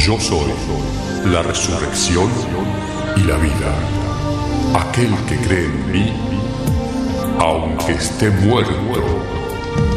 Yo soy la resurrección y la vida. Aquel que cree en mí, aunque esté muerto,